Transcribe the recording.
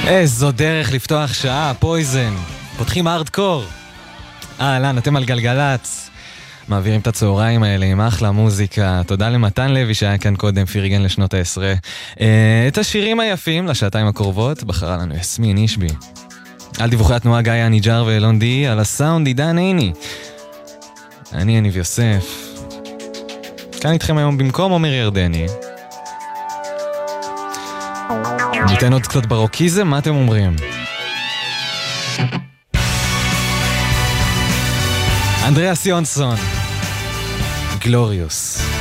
איזו דרך לפתוח שעה, פויזן. פותחים הארדקור. אהלן, אתם על גלגלץ. מעבירים את הצהריים האלה עם אחלה מוזיקה. תודה למתן לוי שהיה כאן קודם, פיריגן לשנות ה-10. את השירים היפים לשעתיים הקרובות בחרה לנו יסמין אישבי. על דיווחי התנועה גיא הניג'ר ואלון די, על הסאונד עידן עיני. אני יניב יוסף. כאן איתכם היום במקום עומר ירדני. ניתן עוד קצת ברוקיזם, מה אתם אומרים? אנדריאס יונסון, גלוריוס.